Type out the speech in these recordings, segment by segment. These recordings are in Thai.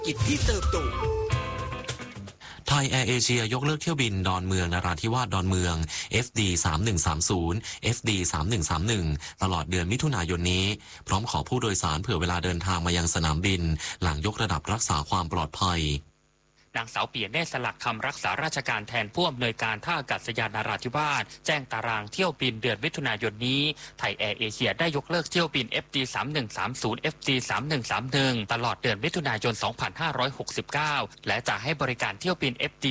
กิจที่เติบโตไทยแอร์เอเชียยกเลิกเที่ยวบินดอนเมืองนราธิวาสดอนเมือง FD 3130 FD 3131ตลอดเดือนมิถุนายนนี้พร้อมขอผู้โดยสารเผื่อเวลาเดินทางมายังสนามบินหลังยกระดับรักษาความปลอดภัยนางสาวเปียเนตรสลักคำรักษาราชการแทนผู้อำนวยการท่าอากาศยานนราธิวาสแจ้งตารางเที่ยวบินเดือนมิถุนายนนี้ไทยแอร์เอเชียได้ยกเลิกเที่ยวบิน FD 3130 FD 3131ตลอดเดือนมิถุนายน 2569และจะให้บริการเที่ยวบิน FD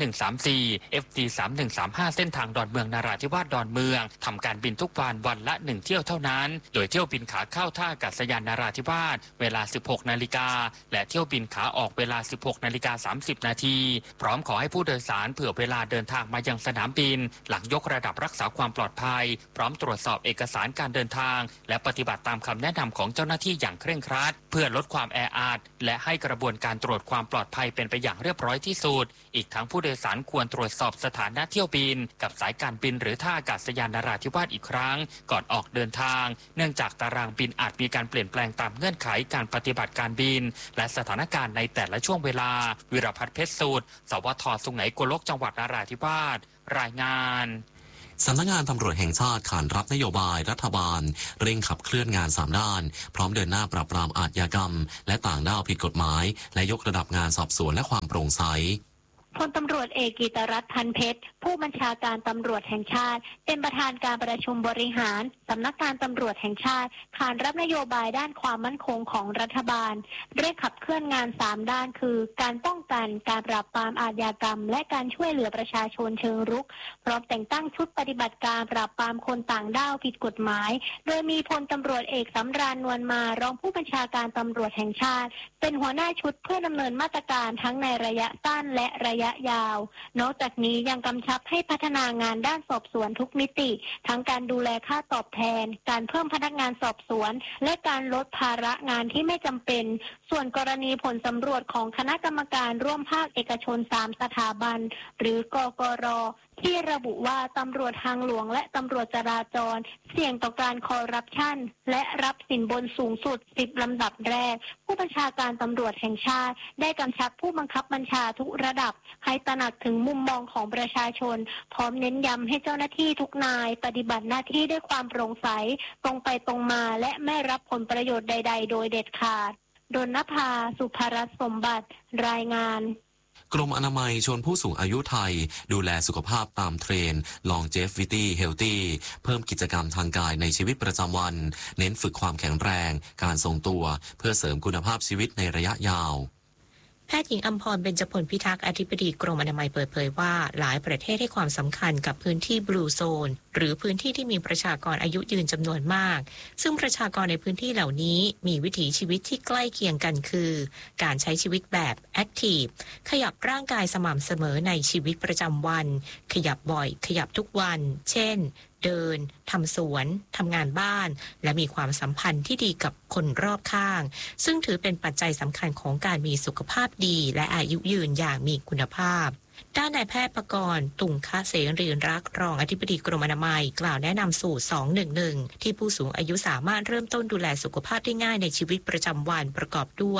3134 FD 3135เส้นทางดอนเมืองนราธิวาสดอนเมืองทำการบินทุกวันละ1เที่ยวเท่านั้นโดยเที่ยวบินขาเข้าท่าอากาศยานนราธิวาสเวลา 16 นาฬิกาและเที่ยวบินขาออกเวลา 16 นาฬิกา 30 นาทีพร้อมขอให้ผู้โดยสารเผื่อเวลาเดินทางมายังสนามบินหลังยกระดับรักษาความปลอดภัยพร้อมตรวจสอบเอกสารการเดินทางและปฏิบัติตามคำแนะนำของเจ้าหน้าที่อย่างเคร่งครัดเพื่อลดความแออัดและให้กระบวนการตรวจความปลอดภัยเป็นไปอย่างเรียบร้อยที่สุดอีกทั้งผู้โดยสารควรตรวจสอบสถานะเที่ยวบินกับสายการบินหรือท่าอากาศยานนราธิวาสอีกครั้งก่อนออกเดินทางเนื่องจากตารางบินอาจมีการเปลี่ยนแปลงตามเงื่อนไขการปฏิบัติการบินและสถานการณ์ในแต่ละช่วงเวลาวิรพัฒน์เพชรสูตรสวท.สุไหงโกลกจังหวัดนราธิวาสรายงานสำนักงานตำรวจแห่งชาติขานรับนโยบายรัฐบาลเร่งขับเคลื่อนงาน3ด้านพร้อมเดินหน้าปราบปรามอาชญากรรมและต่างด้าวผิดกฎหมายและยกระดับงานสอบสวนและความโปร่งใสพลตำรวจเอกกิตรัตน์ พันเพชรผู้บัญชาการตำรวจแห่งชาติเป็นประธานการประชุมบริหารสำนักงานตำรวจแห่งชาติขานรับนโยบายด้านความมั่นคงของรัฐบาลเร่งขับเคลื่อนงาน3ด้านคือการป้องกันการปราบปรามอาชญากรรมและการช่วยเหลือประชาชนเชิงรุกพร้อมแต่งตั้งชุดปฏิบัติการปราบปรามคนต่างด้าวผิดกฎหมายโดยมีพลตำรวจเอกสำราญนวลมารองผู้บัญชาการตำรวจแห่งชาติเป็นหัวหน้าชุดเพื่อดำเนินมาตรการทั้งในระยะสั้นและระยะยาวนอกจากนี้ยังกำชับให้พัฒนางานด้านสอบสวนทุกมิติทั้งการดูแลค่าตอบแทนการเพิ่มพนักงานสอบสวนและการลดภาระงานที่ไม่จำเป็นส่วนกรณีผลสำรวจของคณะกรรมการร่วมภาคเอกชน3สถาบันหรือกกร.ที่ระบุว่าตำรวจทางหลวงและตำรวจจราจรเสี่ยงต่อการคอร์รัปชันและรับสินบนสูงสุด10ลำดับแรกผู้บัญชาการตำรวจแห่งชาติได้กำชับผู้บังคับบัญชาทุกระดับให้ตระหนักถึงมุมมองของประชาชนพร้อมเน้นย้ำให้เจ้าหน้าที่ทุกนายปฏิบัติหน้าที่ด้วยความโปร่งใสตรงไปตรงมาและไม่รับผลประโยชน์ใดๆโดยเด็ดขาดดลนภาสุภรัตน์สมบัติรายงานกรมอนามัยชวนผู้สูงอายุไทยดูแลสุขภาพตามเทรนด์ Longevity Healthy เพิ่มกิจกรรมทางกายในชีวิตประจำวันเน้นฝึกความแข็งแรงการทรงตัวเพื่อเสริมคุณภาพชีวิตในระยะยาวแพทย์หญิงอำพร เบญจพลพิทักษ์อธิบดีกรมอนามัยเปิดเผยว่าหลายประเทศให้ความสำคัญกับพื้นที่บลูโซนหรือพื้นที่ที่มีประชากรอายุยืนจำนวนมากซึ่งประชากรในพื้นที่เหล่านี้มีวิถีชีวิตที่ใกล้เคียงกันคือการใช้ชีวิตแบบแอคทีฟขยับร่างกายสม่ำเสมอในชีวิตประจำวันขยับบ่อยขยับทุกวันเช่นเดินทำสวนทำงานบ้านและมีความสัมพันธ์ที่ดีกับคนรอบข้างซึ่งถือเป็นปัจจัยสำคัญของการมีสุขภาพดีและอายุยืนอย่างมีคุณภาพด้านนายแพทย์ประกรณ์ตุงคเสรีรักษ์รองอธิบดีกรมอนามัยกล่าวแนะนำสูตร211ที่ผู้สูงอายุสามารถเริ่มต้นดูแลสุขภาพได้ง่ายในชีวิตประจำวันประกอบด้วย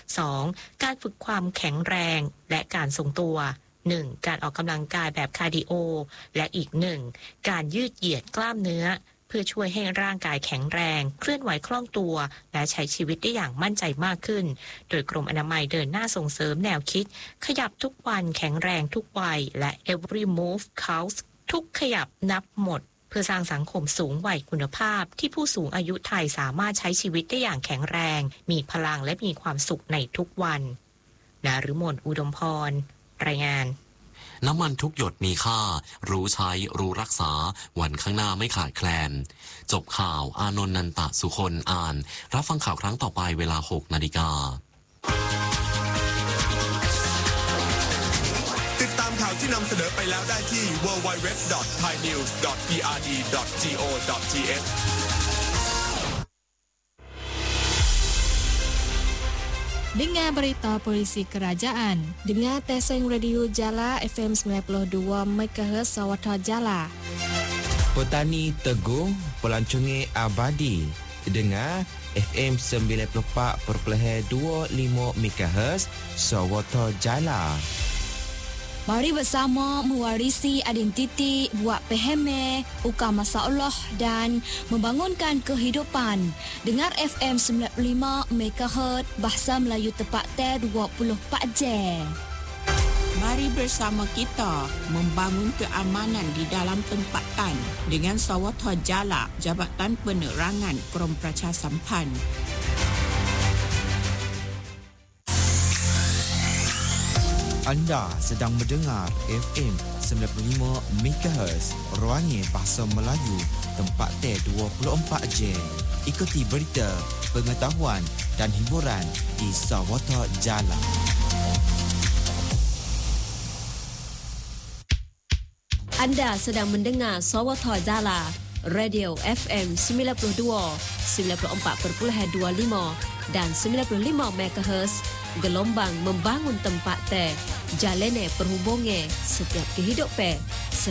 2. การฝึกความแข็งแรงและการทรงตัว1. การออกกำลังกายแบบคาร์ดิโอและอีก 1. การยืดเหยียดกล้ามเนื้อเพื่อช่วยให้ร่างกายแข็งแรงเคลื่อนไหวคล่องตัวและใช้ชีวิตได้อย่างมั่นใจมากขึ้นโดยกรมอนามัยเดินหน้าส่งเสริมแนวคิดขยับทุกวันแข็งแรงทุกวัยและ every move counts ทุกขยับนับหมดเพื่อสร้างสังคมสูงวัยคุณภาพที่ผู้สูงอายุไทยสามารถใช้ชีวิตได้อย่างแข็งแรงมีพลังและมีความสุขในทุกวันนฤมล อุดมพรรายงานน้ำมันทุกหยดมีค่ารู้ใช้รู้รักษาวันข้างหน้าไม่ขาดแคลนจบข่าวอานนท์ นันตะสุคนอ่านรับฟังข่าวครั้งต่อไปเวลา 6 นาฬิกาติดตามข่าวที่นำเสนอไปแล้วได้ที่ www.thainews.prd.go.th Dengar berita polisi kerajaan. Dengar Teseng Radio Jala FM 92 MHz Sawatha Jala. Petani teguh, pelancongan abadi. dengar FM 94.25 MHz Sawoto Jala. Mari bersama mewarisi identiti, buat peheme, ukar masalah dan membangunkan kehidupan. Dengar FM 95 MHz Bahasa Melayu tepat 24 jam. Mari bersama kita membangun keamanan di dalam tempatan dengan Sawoto Jala, Jabatan Penerangan Krom Praca Sampan. Anda sedang mendengar FM 95 MHz Ruangnya Bahasa Melayu tempat 24 jam. Ikuti berita, pengetahuan dan hiburan di Sawoto Jala. Anda sedang mendengar Sawoto Jala, Radio FM 92, 94.25 dan 95 MHz, gelombang membangun tempat teh, jalane perhubungan setiap kehidupan.